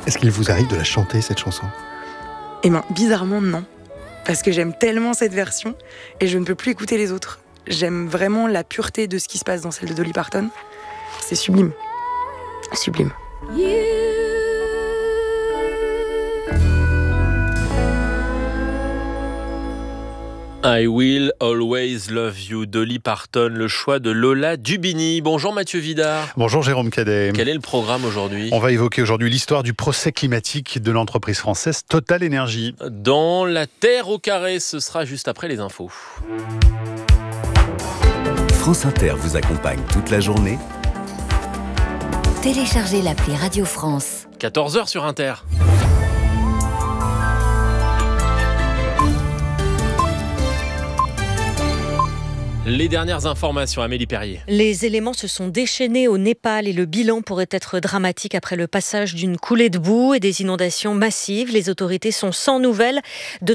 Est-ce qu'il vous arrive de la chanter, cette chanson ? Eh bien, bizarrement, non. Parce que j'aime tellement cette version et je ne peux plus écouter les autres. J'aime vraiment la pureté de ce qui se passe dans celle de Dolly Parton. C'est sublime. Sublime. I Will Always Love You, Dolly Parton, le choix de Lola Dubini. Bonjour Mathieu Vidard. Bonjour Jérôme Cadet. Quel est le programme aujourd'hui ? On va évoquer aujourd'hui l'histoire du procès climatique de l'entreprise française Total Energy. Dans La Terre au carré, ce sera juste après les infos. France Inter vous accompagne toute la journée. Téléchargez l'appli Radio France. 14h sur Inter. Les dernières informations, Amélie Perrier. Les éléments se sont déchaînés au Népal et le bilan pourrait être dramatique après le passage d'une coulée de boue et des inondations massives. Les autorités sont sans nouvelles de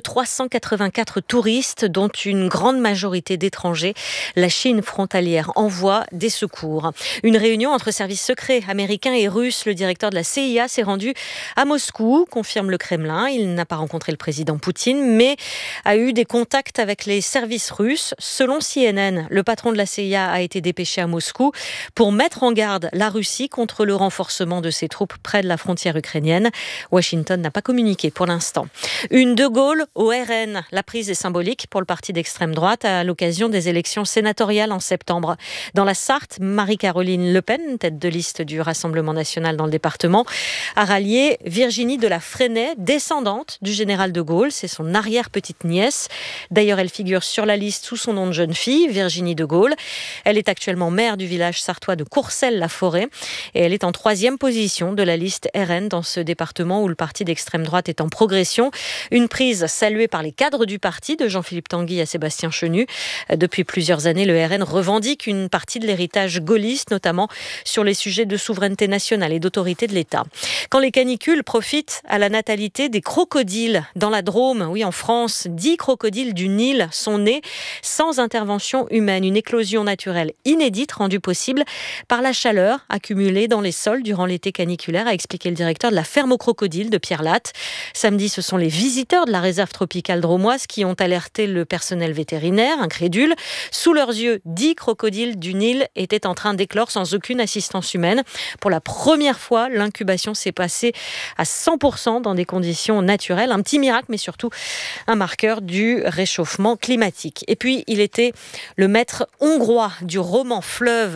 384 touristes, dont une grande majorité d'étrangers. La Chine frontalière envoie des secours. Une réunion entre services secrets américains et russes. Le directeur de la CIA s'est rendu à Moscou, confirme le Kremlin. Il n'a pas rencontré le président Poutine, mais a eu des contacts avec les services russes. Selon CNN, le patron de la CIA a été dépêché à Moscou pour mettre en garde la Russie contre le renforcement de ses troupes près de la frontière ukrainienne. Washington n'a pas communiqué pour l'instant. Une De Gaulle au RN. La prise est symbolique pour le parti d'extrême droite à l'occasion des élections sénatoriales en septembre. Dans la Sarthe, Marie-Caroline Le Pen, tête de liste du Rassemblement national dans le département, a rallié Virginie de la Fresnaye, descendante du général De Gaulle. C'est son arrière-petite-nièce. D'ailleurs, elle figure sur la liste sous son nom de jeune fille, Virginie de Gaulle. Elle est actuellement maire du village sartois de Courcelles-la-Forêt et elle est en 3e position de la liste RN dans ce département où le parti d'extrême droite est en progression. Une prise saluée par les cadres du parti, de Jean-Philippe Tanguy à Sébastien Chenu. Depuis plusieurs années, le RN revendique une partie de l'héritage gaulliste, notamment sur les sujets de souveraineté nationale et d'autorité de l'État. Quand les canicules profitent à la natalité des crocodiles dans la Drôme, oui en France, 10 crocodiles du Nil sont nés sans intervention humaine. Une éclosion naturelle inédite rendue possible par la chaleur accumulée dans les sols durant l'été caniculaire, a expliqué le directeur de la ferme aux crocodiles de Pierre-Latte. Samedi, ce sont les visiteurs de la réserve tropicale drômoise qui ont alerté le personnel vétérinaire, incrédule. Sous leurs yeux, 10 crocodiles du Nil étaient en train d'éclore sans aucune assistance humaine. Pour la première fois, l'incubation s'est passée à 100% dans des conditions naturelles. Un petit miracle, mais surtout un marqueur du réchauffement climatique. Et puis, il était le maître hongrois du roman Fleuve